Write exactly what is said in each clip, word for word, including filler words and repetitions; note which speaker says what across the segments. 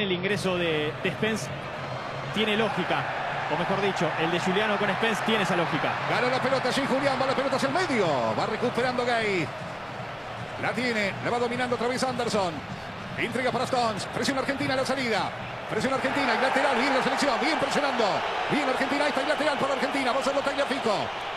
Speaker 1: el ingreso de, de Spence tiene lógica. O mejor dicho, el de Giuliano con Spence tiene esa lógica.
Speaker 2: Gana la pelota allí Julián, va la pelota hacia el medio. Va recuperando Gay. La tiene, la va dominando otra vez Anderson. Intriga para Stones. Presión Argentina a la salida. Presión Argentina, y lateral, bien la selección, bien presionando. Bien Argentina, ahí está el lateral para Argentina. Va a hacerlo Tagliafico.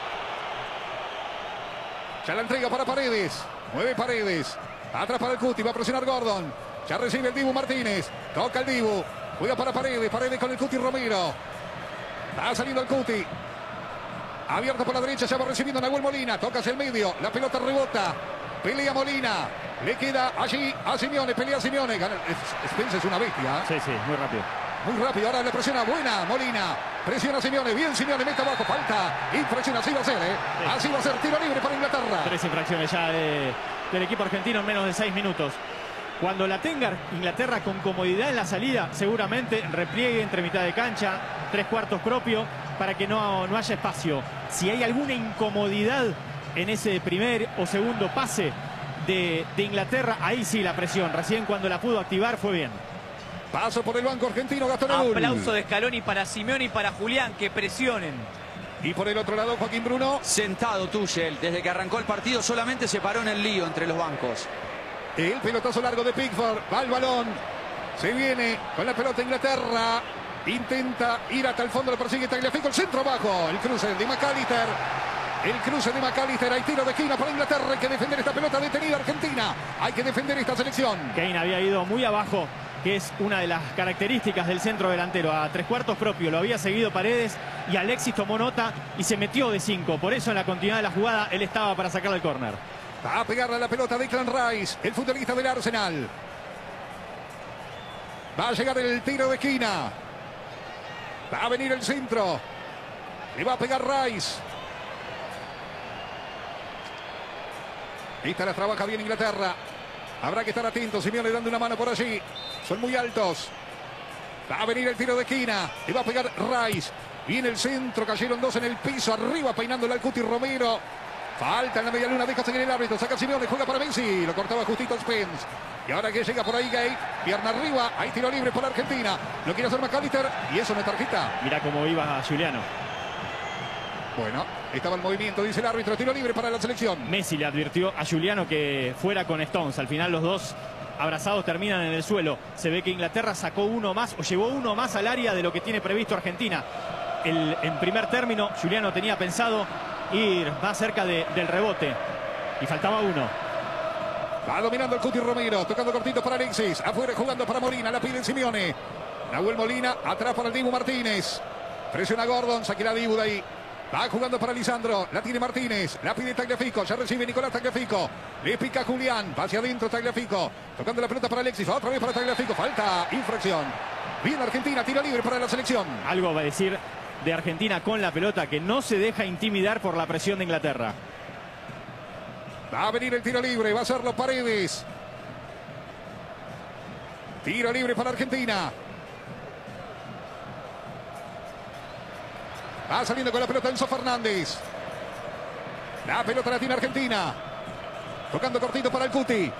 Speaker 2: Ya la entrega para Paredes. Mueve Paredes. Atrás para el Cuti, va a presionar Gordon. Ya recibe el Dibu Martínez. Toca el Dibu. Juega para Paredes. Paredes con el Cuti Romero. Va saliendo el Cuti. Abierto por la derecha, ya va recibiendo Nahuel Molina. Toca hacia el medio. La pelota rebota. Pelea Molina. Le queda allí a Simeone. Pelea Simeone. Gana. Spence es una bestia.
Speaker 1: Sí, sí, muy rápido.
Speaker 2: Muy rápido. Ahora le presiona. Buena Molina. Presiona Simeone. Bien Simeone. Mete abajo. Falta. Infracción. Así va a ser, ¿eh? Sí. Así va a ser. Tiro libre para Inglaterra.
Speaker 1: Tres infracciones ya de, del equipo argentino en menos de seis minutos. Cuando la tenga Inglaterra con comodidad en la salida, seguramente repliegue entre mitad de cancha, tres cuartos propio, para que no, no haya espacio. Si hay alguna incomodidad en ese primer o segundo pase de, de Inglaterra, ahí sí la presión. Recién cuando la pudo activar fue bien.
Speaker 2: Paso por el banco argentino, Gastón Edul.
Speaker 3: Aplauso de Scaloni para Simeone y para Julián, que presionen.
Speaker 2: Y por el otro lado, Joaquín Bruno.
Speaker 4: Sentado Tuchel, desde que arrancó el partido solamente se paró en el lío entre los bancos.
Speaker 2: El pelotazo largo de Pickford. Va el balón. Se viene con la pelota Inglaterra. Intenta ir hasta el fondo. Lo persigue Tagliafico. El centro abajo. El cruce de McAllister. El cruce de McAllister. Hay tiro de esquina para Inglaterra. Hay que defender esta pelota detenida Argentina. Hay que defender esta selección.
Speaker 1: Kane había ido muy abajo, que es una de las características del centro delantero. A tres cuartos propio. Lo había seguido Paredes y Alexis tomó nota y se metió de cinco. Por eso en la continuidad de la jugada él estaba para sacarle el córner.
Speaker 2: Va a pegarle a la pelota de Declan Rice, el futbolista del Arsenal. Va a llegar el tiro de esquina. Va a venir el centro. Le va a pegar Rice. Esta la trabaja bien Inglaterra. Habrá que estar atentos. Simeone dando una mano por allí. Son muy altos. Va a venir el tiro de esquina. Le va a pegar Rice. Viene el centro. Cayeron dos en el piso. Arriba peinándole al Cuti Romero. Falta en la media luna, deja seguir el árbitro, saca Simeone, juega para Messi, lo cortaba justito Spence. Y ahora que llega por ahí Gay, pierna arriba, hay tiro libre por Argentina. Lo quiere hacer McAllister y eso no es tarjeta.
Speaker 1: Mirá cómo iba Giuliano.
Speaker 2: Bueno, estaba el movimiento, dice el árbitro, tiro libre para la selección.
Speaker 1: Messi le advirtió a Giuliano que fuera con Stones. Al final los dos abrazados terminan en el suelo. Se ve que Inglaterra sacó uno más o llevó uno más al área de lo que tiene previsto Argentina. El, en primer término, Giuliano tenía pensado ir más cerca de, del rebote y faltaba uno.
Speaker 2: Va dominando el Cuti Romero, tocando cortito para Alexis, afuera jugando para Molina, la pide Simeone. Nahuel Molina, atrás para el Dibu Martínez. Presiona Gordon, saque la Dibu de ahí. Va jugando para Lisandro, la tiene Martínez, la pide Tagliafico, ya recibe Nicolás Tagliafico. Le pica Julián, va hacia adentro Tagliafico, tocando la pelota para Alexis, otra vez para Tagliafico, falta, infracción. Bien Argentina, tiro libre para la selección.
Speaker 1: Algo va a decir de Argentina con la pelota, que no se deja intimidar por la presión de Inglaterra.
Speaker 2: Va a venir el tiro libre, va a hacerlo Paredes. Tiro libre para Argentina. Va saliendo con la pelota Enzo Fernández. La pelota la tiene Argentina. Tocando cortito para el Cuti.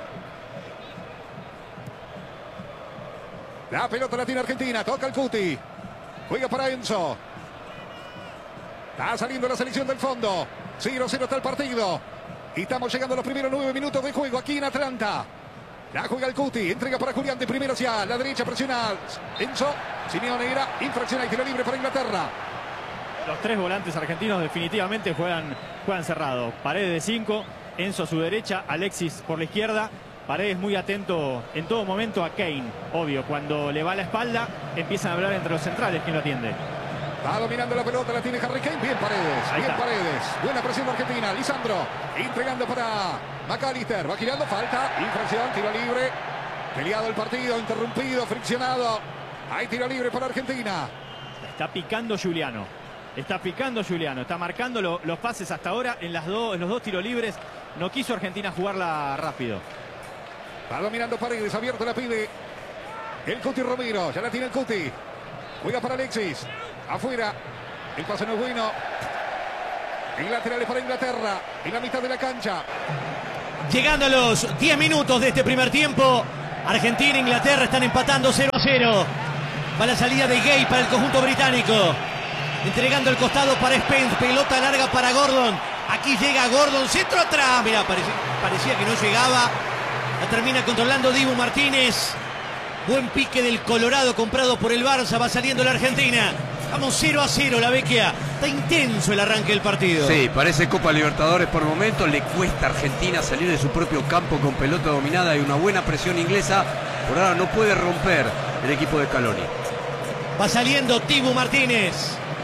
Speaker 2: La pelota la tiene Argentina, toca el Cuti. Juega para Enzo. Está saliendo la selección del fondo. cero cero está el partido. Y estamos llegando a los primeros nueve minutos de juego aquí en Atlanta. La juega el Cuti. Entrega para Julián de primero hacia la derecha. Presiona Enzo. Simeone era infracción y tiro libre para Inglaterra.
Speaker 1: Los tres volantes argentinos definitivamente juegan, juegan cerrado. Paredes de cinco. Enzo a su derecha. Alexis por la izquierda. Paredes muy atento en todo momento a Kane. Obvio, cuando le va a la espalda, empiezan a hablar entre los centrales. ¿Quién lo atiende?
Speaker 2: Va dominando la pelota, la tiene Harry Kane. Bien Paredes,
Speaker 1: Ahí
Speaker 2: bien
Speaker 1: está.
Speaker 2: Paredes. Buena presión de Argentina. Lisandro entregando para McAllister. Va girando, falta, infracción, tiro libre. Peleado el partido, interrumpido, friccionado. Hay tiro libre para Argentina.
Speaker 1: Está picando Giuliano. Está picando Giuliano. Está marcando lo, los pases hasta ahora en, las do, en los dos tiros libres. No quiso Argentina jugarla rápido.
Speaker 2: Va dominando Paredes, abierto la pide el Cuti Romero, ya la tiene el Cuti. Juega para Alexis, afuera, el pase no es bueno. En laterales para Inglaterra, en la mitad de la cancha.
Speaker 5: Llegando a los diez minutos de este primer tiempo, Argentina e Inglaterra están empatando cero a cero. Va la salida de Gay para el conjunto británico. Entregando el costado para Spence. Pelota larga para Gordon. Aquí llega Gordon. Centro atrás. Mirá, parecía, parecía que no llegaba. La termina controlando Dibu Martínez. Buen pique del Colorado comprado por el Barça. Va saliendo la Argentina. Vamos cero a cero, la Vecchia. Está intenso el arranque del partido.
Speaker 6: Sí, parece Copa Libertadores por momentos. Le cuesta a Argentina salir de su propio campo con pelota dominada. Hay una buena presión inglesa. Por ahora no puede romper el equipo de Scaloni.
Speaker 5: Va saliendo Dibu Martínez.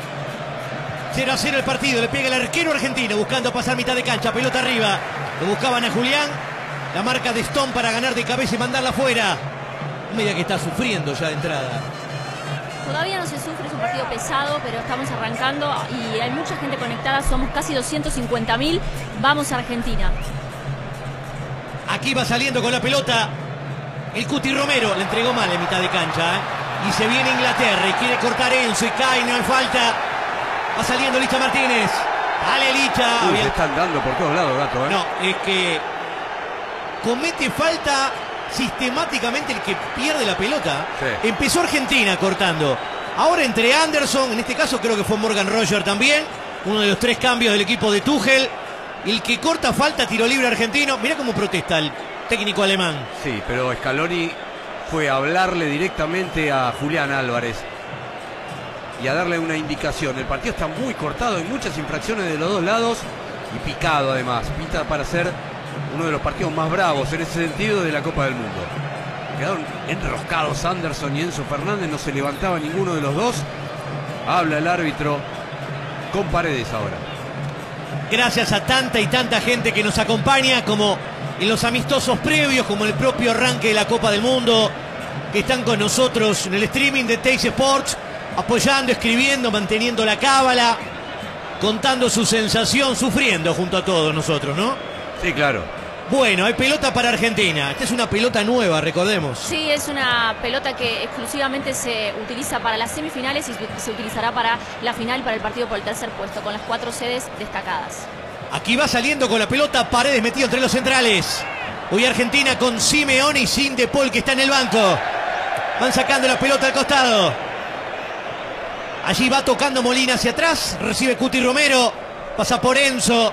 Speaker 5: cero a cero el partido. Le pega el arquero argentino buscando pasar mitad de cancha. Pelota arriba. Lo buscaban a Julián. La marca de Stone para ganar de cabeza y mandarla afuera. Media que está sufriendo ya de entrada.
Speaker 7: Todavía no se sufre, es un partido pesado, pero estamos arrancando y hay mucha gente conectada, somos casi doscientos cincuenta mil. Vamos a Argentina.
Speaker 5: Aquí va saliendo con la pelota el Cuti Romero, le entregó mal en mitad de cancha, ¿eh? Y se viene Inglaterra y quiere cortar Enzo y cae, no hay falta. Va saliendo Licha Martínez. Dale, Licha.
Speaker 6: Uy,
Speaker 5: Había...
Speaker 6: se están dando por todos lados, Gato, ¿eh?
Speaker 5: No, es que comete falta sistemáticamente el que pierde la pelota.
Speaker 6: Sí.
Speaker 5: Empezó Argentina cortando. Ahora entre Anderson, en este caso creo que fue Morgan Roger también, uno de los tres cambios del equipo de Tuchel. El que corta falta, tiro libre argentino. Mirá cómo protesta el técnico alemán.
Speaker 6: Sí, pero Scaloni fue a hablarle directamente a Julián Álvarez y a darle una indicación. El partido está muy cortado, hay muchas infracciones de los dos lados y picado además. Pinta para ser uno de los partidos más bravos en ese sentido de la Copa del Mundo. Quedaron enroscados Anderson y Enzo Fernández, no se levantaba ninguno de los dos. Habla el árbitro con Paredes ahora.
Speaker 5: Gracias a tanta y tanta gente que nos acompaña, como en los amistosos previos, como el propio arranque de la Copa del Mundo, que están con nosotros en el streaming de Teis Sports, apoyando, escribiendo, manteniendo la cábala, contando su sensación, sufriendo junto a todos nosotros, ¿no?
Speaker 6: Sí, claro.
Speaker 5: Bueno, hay pelota para Argentina. Esta es una pelota nueva, recordemos.
Speaker 7: Sí, es una pelota que exclusivamente se utiliza para las semifinales y se utilizará para la final, para el partido por el tercer puesto, con las cuatro sedes destacadas.
Speaker 5: Aquí va saliendo con la pelota Paredes metido entre los centrales. Hoy Argentina con Simeone y sin De Paul, que está en el banco. Van sacando la pelota al costado. Allí va tocando Molina hacia atrás. Recibe Cuti Romero. Pasa por Enzo.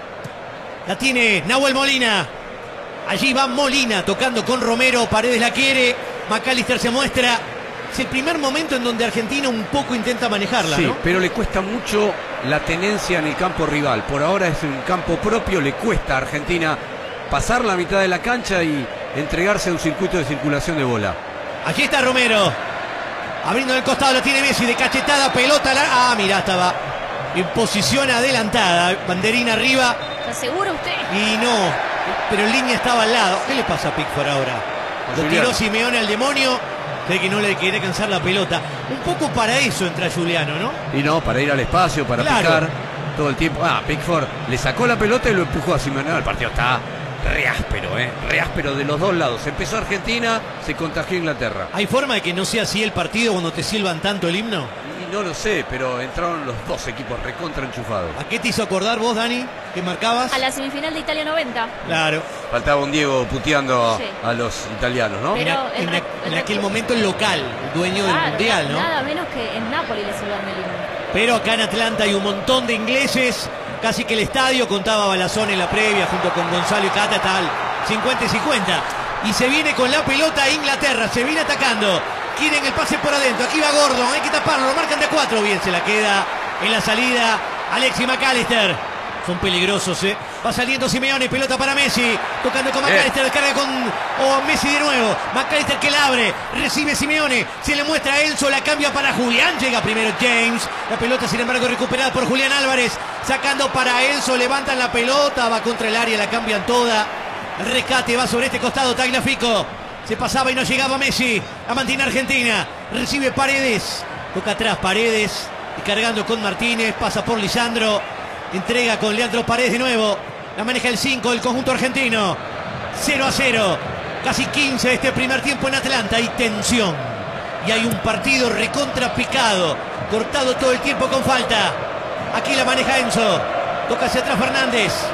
Speaker 5: La tiene Nahuel Molina. Allí va Molina tocando con Romero. Paredes la quiere. McAllister se muestra. Es el primer momento en donde Argentina un poco intenta manejarla,
Speaker 6: Sí,
Speaker 5: ¿no?
Speaker 6: pero le cuesta mucho la tenencia en el campo rival. Por ahora es un campo propio. Le cuesta a Argentina pasar la mitad de la cancha y entregarse a un circuito de circulación de bola.
Speaker 5: Aquí está Romero. Abriendo el costado, la tiene Messi de cachetada. Pelota. La... Ah, mirá, estaba en posición adelantada. Banderina arriba.
Speaker 7: ¿Está seguro usted?
Speaker 5: Y no, pero en línea estaba al lado. ¿Qué le pasa a Pickford ahora? Lo tiró Simeone al demonio. Cree que no le quiere alcanzar la pelota. Un poco para eso entra Juliano, ¿no?
Speaker 6: Y no, para ir al espacio, para
Speaker 5: Claro.
Speaker 6: picar todo el tiempo. Ah, Pickford le sacó la pelota y lo empujó a Simeone. El partido está re áspero, ¿eh? Re áspero de los dos lados. Empezó Argentina, se contagió Inglaterra.
Speaker 5: ¿Hay forma de que no sea así el partido cuando te silban tanto el himno?
Speaker 6: Y no lo sé, pero entraron los dos equipos recontra enchufados.
Speaker 5: ¿A qué te hizo acordar vos, Dani? ¿Qué marcabas?
Speaker 7: A la semifinal de Italia noventa.
Speaker 5: Claro.
Speaker 6: Faltaba un Diego puteando
Speaker 7: Sí.
Speaker 6: a los italianos, ¿no?
Speaker 7: Pero
Speaker 5: En,
Speaker 7: el
Speaker 5: en
Speaker 7: re-
Speaker 5: a- en
Speaker 7: el
Speaker 5: aquel
Speaker 7: recu-
Speaker 5: momento el local, el dueño del
Speaker 7: Claro,
Speaker 5: mundial, ¿no?
Speaker 7: Nada menos que en Nápoles le silbaron el himno.
Speaker 5: Pero acá en Atlanta hay un montón de ingleses. Casi que el estadio, contaba Balazón en la previa, junto con Gonzalo y Cata, tal, cincuenta y cincuenta. Y se viene con la pelota a Inglaterra, se viene atacando. Quieren el pase por adentro, aquí va Gordon, hay que taparlo, lo marcan de cuatro. Bien, se la queda en la salida Alexis McAllister. Son peligrosos, ¿eh? Va saliendo Simeone, pelota para Messi. Tocando con McAllister, descarga con oh, Messi de nuevo. McAllister que la abre, recibe Simeone. Se le muestra a Enzo, la cambia para Julián. Llega primero James. La pelota, sin embargo, recuperada por Julián Álvarez. Sacando para Enzo, levantan la pelota. Va contra el área, la cambian toda. El rescate va sobre este costado, Tagliafico. Se pasaba y no llegaba Messi. La mantiene Argentina. Recibe Paredes. Toca atrás Paredes. Y cargando con Martínez. Pasa por Lisandro. Entrega con Leandro Paredes de nuevo. La maneja el cinco del conjunto argentino. cero a cero. Casi quince de este primer tiempo en Atlanta. Hay tensión. Y hay un partido recontrapicado. Cortado todo el tiempo con falta. Aquí la maneja Enzo. Toca hacia atrás Fernández.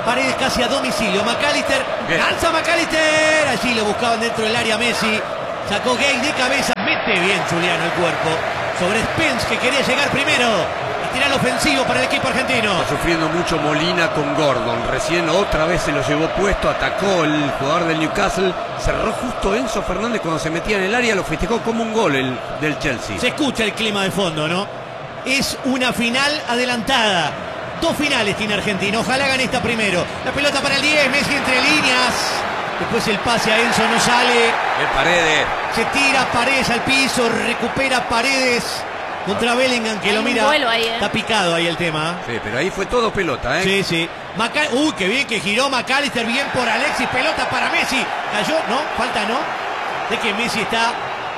Speaker 5: Paredes casi a domicilio. McAllister, lanza McAllister. Allí lo buscaban dentro del área Messi. Sacó Gay de cabeza. Mete bien Juliano el cuerpo sobre Spence, que quería llegar primero. Tirar ofensivo para el equipo argentino.
Speaker 6: Está sufriendo mucho Molina con Gordon. Recién otra vez se lo llevó puesto. Atacó el jugador del Newcastle. Cerró justo Enzo Fernández cuando se metía en el área. Lo festejó como un gol el del Chelsea.
Speaker 5: Se escucha el clima de fondo, ¿no? Es una final adelantada. Dos finales tiene Argentina. Ojalá gane esta primero. La pelota para el diez. Messi entre líneas. Después el pase a Enzo no sale.
Speaker 6: El Paredes.
Speaker 5: Se tira Paredes al piso. Recupera Paredes. Contra Bellingham, que
Speaker 7: Hay
Speaker 5: lo
Speaker 7: un
Speaker 5: mira.
Speaker 7: vuelo ahí, ¿eh?
Speaker 5: Está picado ahí el tema.
Speaker 6: Sí, pero ahí fue todo pelota, ¿eh?
Speaker 5: Sí, sí. Macal Uy, qué bien que giró McAllister. Bien por Alexis. Pelota para Messi. Cayó, ¿no? Falta, ¿no? De que Messi está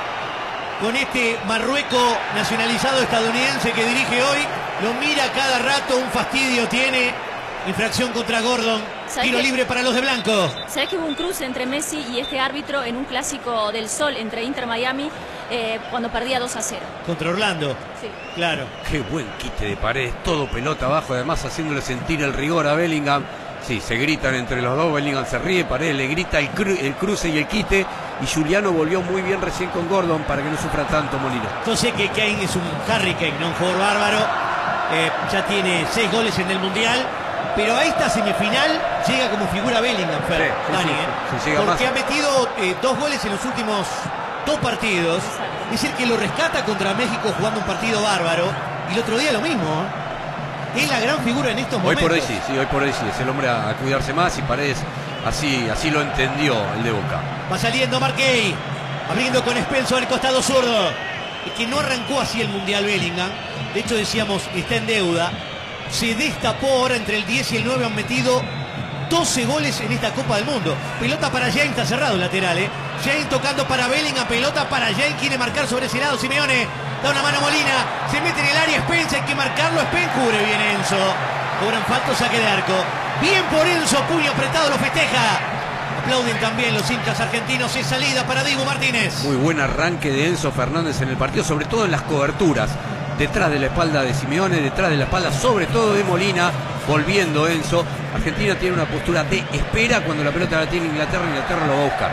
Speaker 5: con este marrueco nacionalizado estadounidense que dirige hoy. Lo mira cada rato. Un fastidio tiene. Infracción contra Gordon. Tiro
Speaker 7: qué?
Speaker 5: libre para los de blanco.
Speaker 7: ¿Sabes que hubo un cruce entre Messi y este árbitro en un clásico del Sol entre Inter Miami eh, cuando perdía dos a cero?
Speaker 5: Contra Orlando.
Speaker 7: Sí.
Speaker 5: Claro.
Speaker 6: Qué buen quite de Paredes, todo pelota abajo, además haciéndole sentir el rigor a Bellingham. Sí, se gritan entre los dos, Bellingham se ríe, Paredes le grita el, cru el cruce y el quite. Y Juliano volvió muy bien recién con Gordon para que no sufra tanto Molina.
Speaker 5: Entonces que Kane es un Harry Kane, no un jugador bárbaro. Eh, ya tiene seis goles en el Mundial. Pero a esta semifinal llega como figura Bellingham, Fer,
Speaker 6: sí, sí,
Speaker 5: Dani,
Speaker 6: sí,
Speaker 5: ¿eh?
Speaker 6: sí, sí,
Speaker 5: porque
Speaker 6: más.
Speaker 5: ha metido eh, dos goles en los últimos dos partidos. Es el que lo rescata contra México jugando un partido bárbaro. Y el otro día lo mismo. ¿eh? Es la gran figura en estos
Speaker 6: Hoy
Speaker 5: momentos.
Speaker 6: por hoy sí, sí, hoy por hoy sí. Es el hombre a, a cuidarse más y Paredes así, así lo entendió el de Boca.
Speaker 5: Va saliendo Marquey, abriendo con Spencer al costado zurdo. Es que no arrancó así el Mundial Bellingham. De hecho decíamos, está en deuda. Se destapó ahora entre el diez y el nueve. Han metido doce goles en esta Copa del Mundo. Pelota para James, está cerrado el lateral, ¿eh? James tocando para Bellingham, pelota para James, quiere marcar sobre ese lado Simeone. Da una mano Molina, se mete en el área Spence, hay que marcarlo. Spence cubre bien Enzo. Cobran falta, saque de arco. Bien por Enzo, puño apretado, lo festeja. Aplauden también los hinchas argentinos. Es salida para Dibu Martínez.
Speaker 6: Muy buen arranque de Enzo Fernández en el partido, sobre todo en las coberturas. Detrás de la espalda de Simeone, detrás de la espalda sobre todo de Molina, volviendo Enzo. Argentina tiene una postura de espera. Cuando la pelota la tiene Inglaterra, Inglaterra lo va a buscar.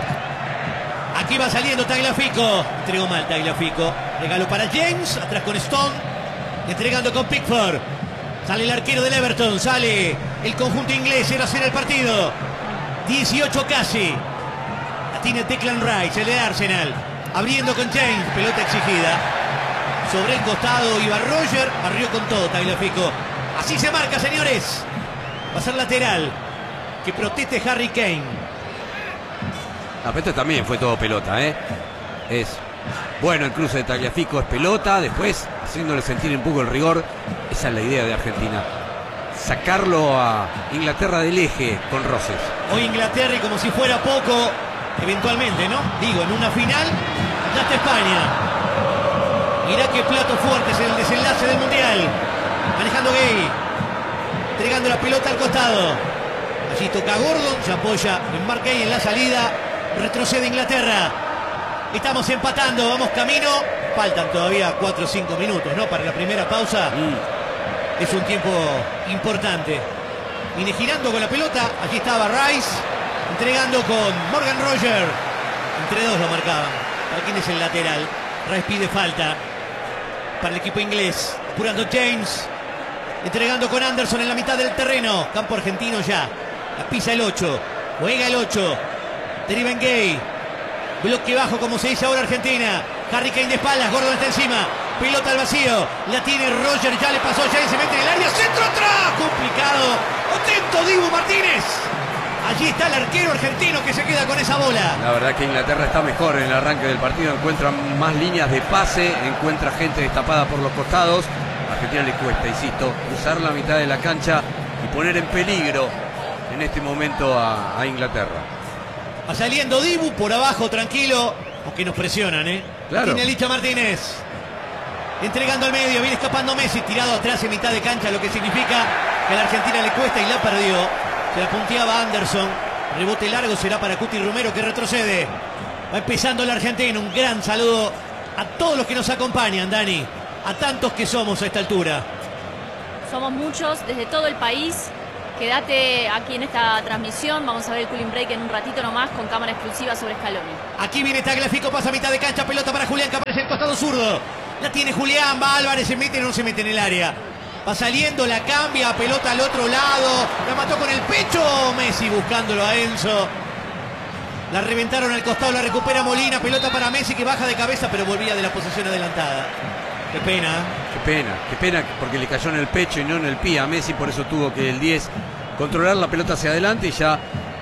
Speaker 5: Aquí va saliendo Tagliafico. Entregó mal Tagliafico. Regalo para James, atrás con Stone. Entregando con Pickford. Sale el arquero del Everton, sale el conjunto inglés. Era hacer el partido. dieciocho casi. La tiene Declan Rice, el de Arsenal. Abriendo con James, pelota exigida. Sobre el costado iba Roger, barrió con todo Tagliafico. Así se marca, señores. Va a ser lateral. Que proteste Harry Kane.
Speaker 6: La pelota también fue todo pelota, ¿eh? Es bueno el cruce de Tagliafico, es pelota. Después, haciéndole sentir un poco el rigor. Esa es la idea de Argentina. Sacarlo a Inglaterra del eje con roces.
Speaker 5: Hoy Inglaterra, y como si fuera poco, eventualmente, ¿no? Digo, en una final, ya está España. Mirá qué plato fuerte es el desenlace del Mundial. Manejando Gay. Entregando la pelota al costado. Allí toca Gordon. Se apoya en Mark Gay en la salida. Retrocede Inglaterra. Estamos empatando. Vamos camino. Faltan todavía cuatro o cinco minutos, ¿no? Para la primera pausa. Mm. Es un tiempo importante. Viene girando con la pelota. Allí estaba Rice. Entregando con Morgan Roger. Entre dos lo marcaban. ¿Para quién es el lateral? Rice pide falta para el equipo inglés. Apurando James. Entregando con Anderson en la mitad del terreno. Campo argentino ya. La pisa el ocho. Juega el ocho. Deriva en Gay. Bloque bajo, como se dice ahora Argentina. Harry Kane de espaldas. Gordon está encima. Pelota al vacío. La tiene Roger. Ya le pasó. James se mete en el área. Centro atrás. Complicado. Atento Dibu Martínez. Allí está el arquero argentino que se queda con esa bola.
Speaker 6: La verdad que Inglaterra está mejor en el arranque del partido. Encuentra más líneas de pase. Encuentra gente destapada por los costados. A Argentina le cuesta, insisto, cruzar la mitad de la cancha y poner en peligro en este momento a, a Inglaterra.
Speaker 5: Va saliendo Dibu por abajo, tranquilo. Aunque nos presionan, ¿eh?
Speaker 6: Claro.
Speaker 5: Tiene Licha Martínez. Entregando al medio. Viene escapando Messi. Tirado atrás en mitad de cancha. Lo que significa que a la Argentina le cuesta y la perdió. Se la punteaba Anderson. Rebote largo será para Cuti Romero, que retrocede. Va empezando la Argentina. Un gran saludo a todos los que nos acompañan, Dani. A tantos que somos a esta altura.
Speaker 7: Somos muchos desde todo el país. Quédate aquí en esta transmisión. Vamos a ver el cooling break en un ratito nomás con cámara exclusiva sobre Scaloni.
Speaker 5: Aquí viene Tagliafico, pasa a mitad de cancha, pelota para Julián, que aparece en el costado zurdo. La tiene Julián, va Álvarez, se mete, no se mete en el área. Va saliendo, la cambia, pelota al otro lado. La mató con el pecho Messi buscándolo a Enzo. La reventaron al costado, la recupera Molina. Pelota para Messi que baja de cabeza, pero volvía de la posición adelantada. Qué pena.
Speaker 6: Qué pena, qué pena porque le cayó en el pecho y no en el pie a Messi. Por eso tuvo que el diez controlar la pelota hacia adelante y ya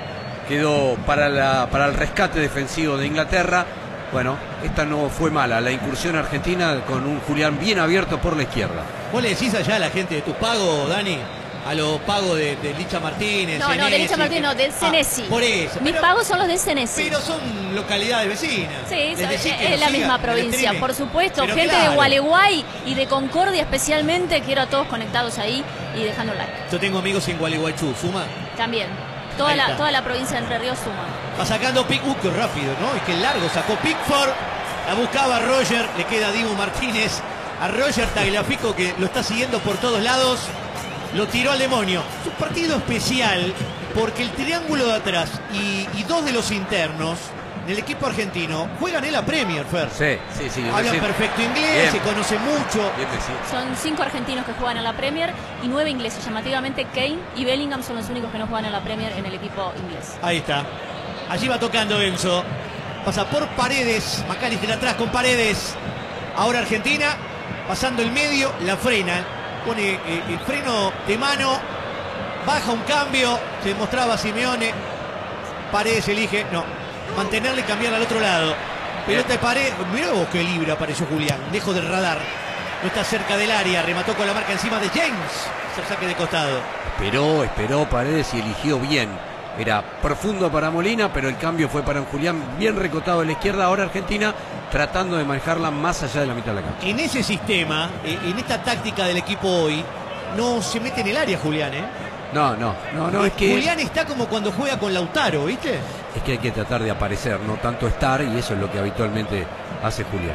Speaker 6: quedó para, la, para el rescate defensivo de Inglaterra. Bueno, esta no fue mala, la incursión argentina con un Julián bien abierto por la izquierda.
Speaker 5: ¿Vos le decís allá a la gente de tus pagos, Dani? A los pagos de, de Licha Martínez.
Speaker 7: No,
Speaker 5: Senesi,
Speaker 7: no, de Licha Martínez, no, del Senesi.
Speaker 5: Ah, por eso.
Speaker 7: Mis
Speaker 5: pero,
Speaker 7: pagos son los del Senesi.
Speaker 5: Pero son localidades vecinas.
Speaker 7: Sí,
Speaker 5: Les decís que
Speaker 7: es
Speaker 5: nos
Speaker 7: la
Speaker 5: sigan
Speaker 7: misma
Speaker 5: en el
Speaker 7: provincia,
Speaker 5: streaming.
Speaker 7: por supuesto.
Speaker 5: Pero
Speaker 7: Gente
Speaker 5: claro.
Speaker 7: de Gualeguay y de Concordia especialmente. Quiero a todos conectados ahí y dejando like.
Speaker 5: Yo tengo amigos en Gualeguaychú, ¿suma?
Speaker 7: También. Toda
Speaker 5: Ahí
Speaker 7: la,
Speaker 5: está.
Speaker 7: toda la provincia de Entre Ríos suma.
Speaker 5: Va sacando Pick. Uh, qué rápido, ¿no? Y qué largo sacó Pickford. La buscaba Roger. Le queda Dibu Martínez. A Roger Tagliafico, que lo está siguiendo por todos lados. Lo tiró al demonio. Es un partido especial porque el triángulo de atrás y, y dos de los internos del equipo argentino juegan en la Premier, Fer.
Speaker 6: Sí, sí, sí.
Speaker 5: Hablan
Speaker 6: recién-
Speaker 5: perfecto inglés,
Speaker 6: Bien.
Speaker 5: se conoce mucho.
Speaker 6: Bien, Messi.
Speaker 7: Son cinco argentinos que juegan en la Premier y nueve ingleses. Llamativamente Kane y Bellingham son los únicos que no juegan en la Premier en el equipo inglés.
Speaker 5: Ahí está. Allí va tocando Enzo. Pasa por Paredes. McAllister atrás con Paredes. Ahora Argentina. Pasando el medio. La frena. Pone eh, el freno de mano. Baja un cambio. Se mostraba Simeone. Paredes elige. No. Mantenerle y cambiarla al otro lado. Pelota de Paredes. Mirá vos qué libre apareció Julián. Lejos del radar. No está cerca del área. Remató con la marca encima de James. Se saque de costado.
Speaker 6: Esperó, esperó Paredes y eligió bien. Era profundo para Molina, pero el cambio fue para un Julián bien recotado a la izquierda. Ahora Argentina tratando de manejarla más allá de la mitad de la cancha.
Speaker 5: En ese sistema, eh, en esta táctica del equipo hoy, no se mete en el área Julián, ¿eh?
Speaker 6: No, no, no, no, es que,
Speaker 5: Julián está como cuando juega con Lautaro, ¿viste?
Speaker 6: es que hay que tratar de aparecer, no tanto estar, y eso es lo que habitualmente hace Julián.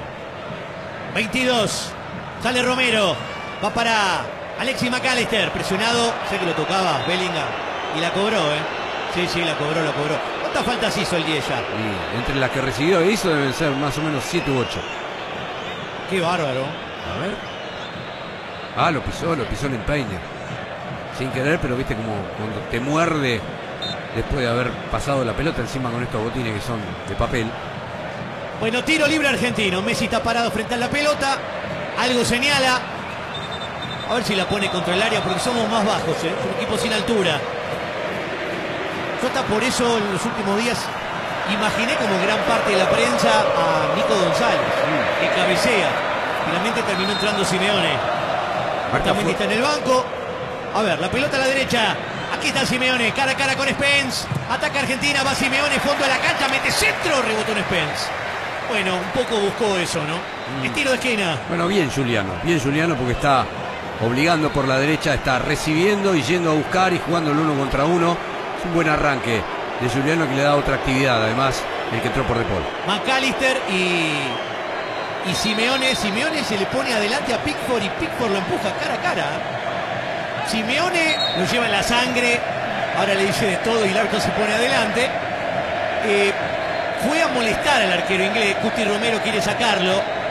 Speaker 5: veintidós. Sale Romero. Va para Alexis McAllister. Presionado. Sé que lo tocaba Bellingham. Y la cobró, ¿eh? Sí, sí, la cobró, la cobró. ¿Cuántas faltas hizo el diez ya?
Speaker 6: Y entre las que recibió e hizo deben ser más o menos siete u ocho.
Speaker 5: Qué bárbaro.
Speaker 6: A ver. Ah, lo pisó, lo pisó en el peine. Sin querer, pero viste como cuando te muerde después de haber pasado la pelota encima con estos botines que son de papel.
Speaker 5: Bueno, tiro libre argentino. Messi está parado frente a la pelota. Algo señala. A ver si la pone contra el área porque somos más bajos, ¿eh? Es un equipo sin altura. Yo hasta por eso en los últimos días imaginé como gran parte de la prensa a Nico González, que cabecea. Finalmente terminó entrando Simeone. También está en el banco. A ver, la pelota a la derecha. Aquí está Simeone, cara a cara con Spence. Ataca Argentina, va Simeone, fondo de la cancha, mete centro, rebotó en Spence. Bueno, un poco buscó eso, ¿no? El tiro de esquina.
Speaker 6: Bueno, bien Juliano, bien Juliano porque está obligando por la derecha, está recibiendo y yendo a buscar y jugando el uno contra uno. Es un buen arranque de Juliano que le da otra actividad, además, el que entró por De Paul.
Speaker 5: McAllister y, y Simeone. Simeone se le pone adelante a Pickford y Pickford lo empuja cara a cara. Simeone lo lleva en la sangre. Ahora le dice de todo y el árbitro se pone adelante. Eh, fue a molestar al arquero inglés. Cuti Romero quiere sacarlo.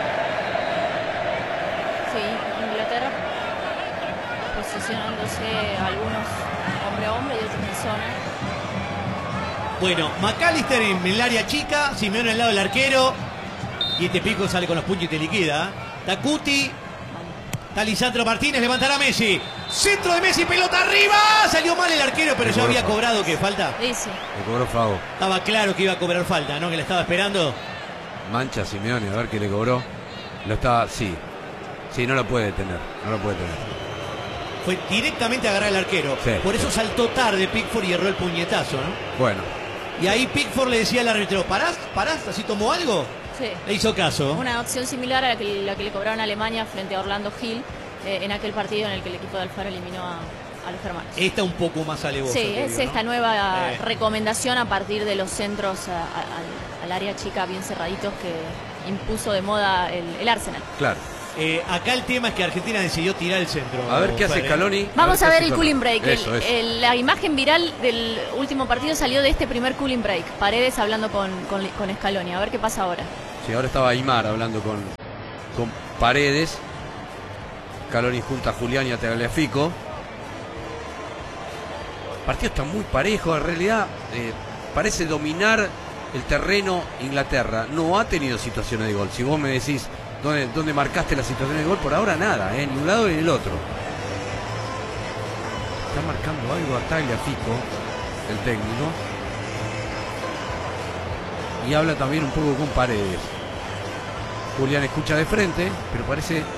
Speaker 7: Sí, Inglaterra posicionándose algunos hombre a hombre y otros en zona.
Speaker 5: Bueno, McAllister en el área chica, Simeone al lado del arquero. Y este pico sale con los puños y te liquida. Tacuti. Está Lisandro Martínez, levantará Messi. Centro de Messi, pelota arriba. Salió mal el arquero, pero ya había cobrado. ¿Qué falta?
Speaker 7: Dice.
Speaker 6: Le cobró Fago.
Speaker 5: Estaba claro que iba a cobrar falta, ¿no? Que la estaba esperando.
Speaker 6: Mancha Simeone, a ver qué le cobró. Lo está, sí. Sí, no lo puede detener, no lo puede detener.
Speaker 5: Fue directamente a agarrar al arquero.
Speaker 6: Sí,
Speaker 5: Por eso
Speaker 6: sí.
Speaker 5: saltó tarde Pickford y erró el puñetazo, ¿no?
Speaker 6: Bueno,
Speaker 5: Y ahí Pickford le decía al árbitro, ¿parás? ¿Parás? ¿Así tomó algo?
Speaker 7: Sí.
Speaker 5: Le hizo caso.
Speaker 7: Una opción similar a la que, la que le cobraron a Alemania frente a Orlando Hill eh, en aquel partido en el que el equipo de Alfaro eliminó a, a los germanos.
Speaker 5: Esta un poco más alevosa.
Speaker 7: Sí,
Speaker 5: te
Speaker 7: es
Speaker 5: digo, ¿no?
Speaker 7: esta nueva
Speaker 5: Eh.
Speaker 7: recomendación a partir de los centros a- a- al, al área chica bien cerraditos que impuso de moda el, el Arsenal.
Speaker 6: claro.
Speaker 5: Eh, acá el tema es que Argentina decidió tirar el centro.
Speaker 6: A ver qué hace
Speaker 5: Fer,
Speaker 6: Scaloni.
Speaker 5: ¿eh?
Speaker 7: Vamos a
Speaker 6: qué
Speaker 7: ver
Speaker 6: hace
Speaker 7: el
Speaker 6: con-
Speaker 7: cooling break. El-
Speaker 6: Eso, eso.
Speaker 7: el- la imagen viral del último partido salió de este primer cooling break. Paredes hablando con, con, con Scaloni. A ver qué pasa ahora.
Speaker 6: Sí, ahora estaba Aymar hablando con, con Paredes. Scaloni junta a Julián y a Tagliafico. El partido está muy parejo. En realidad eh, parece dominar el terreno Inglaterra. No ha tenido situaciones de gol. Si vos me decís dónde, dónde marcaste la situación de gol, por ahora nada, ¿eh? Ni un lado ni el otro. Está marcando algo a Tagliafico, el técnico. Y habla también un poco con Paredes. Julián escucha de frente, pero parece